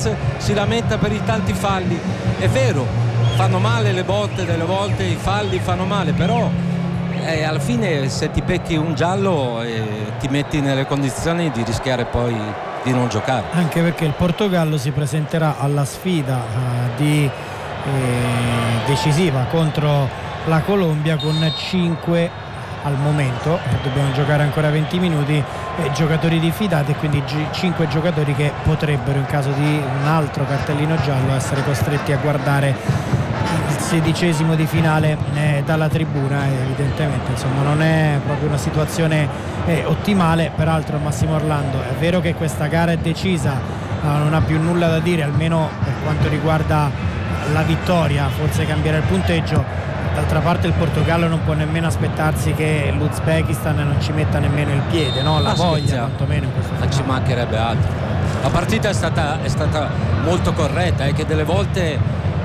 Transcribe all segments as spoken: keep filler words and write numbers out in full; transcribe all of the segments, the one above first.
Mendes si lamenta per i tanti falli. È vero, fanno male le botte, delle volte i falli fanno male, però eh, alla fine se ti becchi un giallo eh, ti metti nelle condizioni di rischiare poi di non giocare. Anche perché il Portogallo si presenterà alla sfida uh, di, eh, decisiva contro la Colombia con cinque al momento, dobbiamo giocare ancora venti minuti, eh, giocatori diffidati, e quindi gi- cinque giocatori che potrebbero in caso di un altro cartellino giallo essere costretti a guardare il sedicesimo di finale eh, dalla tribuna. E evidentemente insomma non è proprio una situazione eh, ottimale. Peraltro Massimo Orlando, è vero che questa gara è decisa, eh, non ha più nulla da dire almeno per quanto riguarda la vittoria, forse cambierà il punteggio. D'altra parte il Portogallo non può nemmeno aspettarsi che l'Uzbekistan non ci metta nemmeno il piede, no? La ah, voglia quantomeno in questo non ci mancherebbe altro. La partita è stata, è stata molto corretta, è eh, che delle volte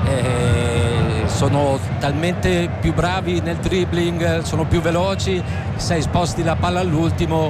eh, sono talmente più bravi nel dribbling, sono più veloci, sei sposti la palla all'ultimo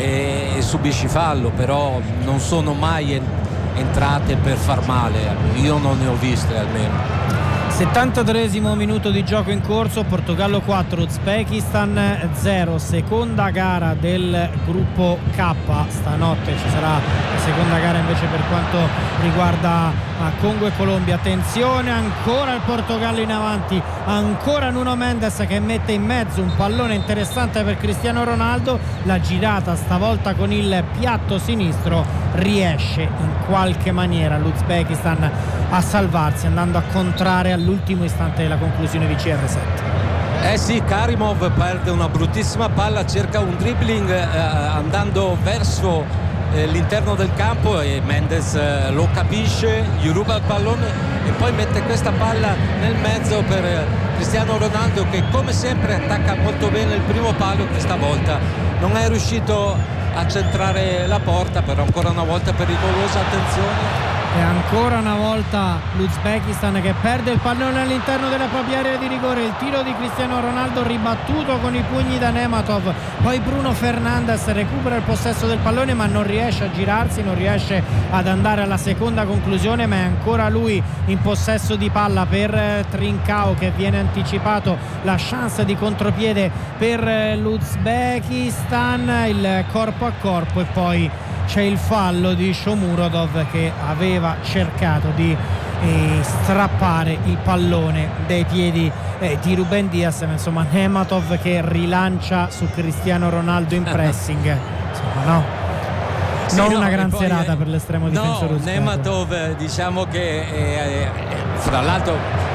e, e subisci fallo, però non sono mai en- entrate per far male, io non ne ho viste almeno. settantatreesimo minuto di gioco in corso, Portogallo quattro, Uzbekistan zero, seconda gara del gruppo K. Stanotte ci sarà la seconda gara invece per quanto riguarda Congo e Colombia. Attenzione, ancora il Portogallo in avanti, ancora Nuno Mendes che mette in mezzo un pallone interessante per Cristiano Ronaldo, la girata stavolta con il piatto sinistro, riesce in qualche maniera l'Uzbekistan a salvarsi andando a contrarre all'ultimo istante della conclusione di C R sette. Eh sì, Karimov perde una bruttissima palla, cerca un dribbling eh, andando verso eh, l'interno del campo e Mendes eh, lo capisce, gli ruba il pallone e poi mette questa palla nel mezzo per eh, Cristiano Ronaldo, che come sempre attacca molto bene il primo palo. Questa volta non è riuscito a centrare la porta, però ancora una volta pericolosa. Attenzione, e ancora una volta l'Uzbekistan che perde il pallone all'interno della propria area di rigore. Il tiro di Cristiano Ronaldo ribattuto con i pugni da Nematov, poi Bruno Fernandes recupera il possesso del pallone ma non riesce a girarsi, non riesce ad andare alla seconda conclusione, ma è ancora lui in possesso di palla per Trincao, che viene anticipato, la chance di contropiede per l'Uzbekistan, il corpo a corpo, e poi c'è il fallo di Shomurodov che aveva cercato di eh, strappare il pallone dai piedi eh, di Ruben Dias, ma insomma Nematov che rilancia su Cristiano Ronaldo in pressing, insomma no, sì, non no, una gran poi, serata eh, per l'estremo difensore no, uzbeko. Nematov diciamo che eh, eh, fra l'altro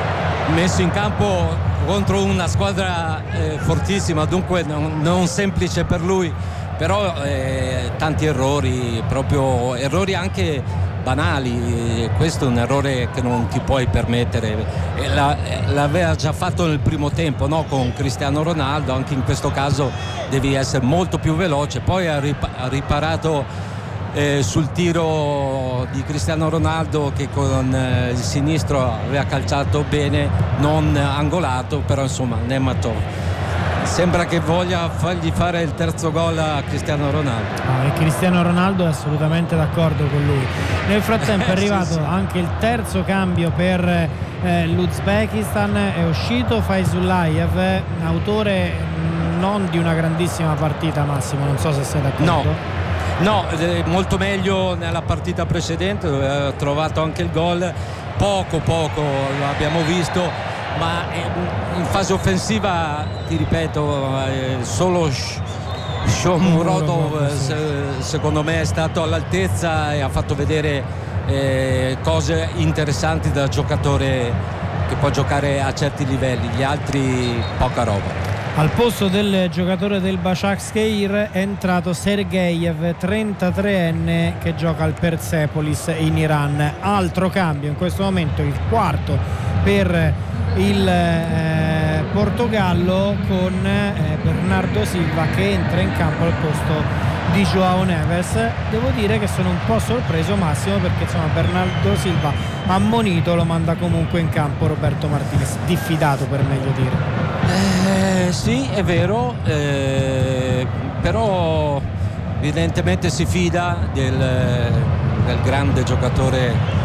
messo in campo contro una squadra eh, fortissima, dunque non, non semplice per lui, però eh, tanti errori, proprio errori anche banali. Questo è un errore che non ti puoi permettere, e la, l'aveva già fatto nel primo tempo, no? Con Cristiano Ronaldo, anche in questo caso devi essere molto più veloce. Poi ha, rip- ha riparato eh, sul tiro di Cristiano Ronaldo, che con eh, il sinistro aveva calciato bene, non angolato, però insomma Nematov sembra che voglia fargli fare il terzo gol a Cristiano Ronaldo. No, e Cristiano Ronaldo è assolutamente d'accordo con lui. Nel frattempo è arrivato sì, sì. anche il terzo cambio per eh, l'Uzbekistan, è uscito Faizullayev, autore non di una grandissima partita, Massimo, non so se sei d'accordo. No. No, eh, molto meglio nella partita precedente, dove ha trovato anche il gol, poco poco lo abbiamo visto, ma in fase offensiva, ti ripeto, eh, solo Shomurodov se, secondo me è stato all'altezza e ha fatto vedere eh, cose interessanti da giocatore che può giocare a certi livelli, gli altri poca roba. Al posto del giocatore del Başakşehir è entrato Sergeyev, trentatreenne, che gioca al Persepolis in Iran. Altro cambio in questo momento, il quarto per il eh, Portogallo, con eh, Bernardo Silva che entra in campo al posto di João Neves. Devo dire che sono un po' sorpreso, Massimo, perché insomma Bernardo Silva ammonito lo manda comunque in campo Roberto Martinez, diffidato per meglio dire. Eh, sì, è vero, eh, però evidentemente si fida del, del grande giocatore